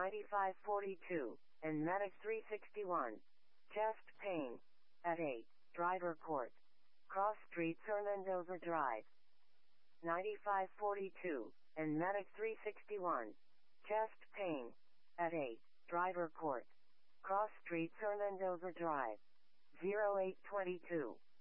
9542, and Medic 361. Chest pain. At 8, Driver Court. Cross Street Hernandover Drive. 9542, and Medic 361. Chest pain. At 8, Driver Court. Cross Street Hernandover Drive. 0822.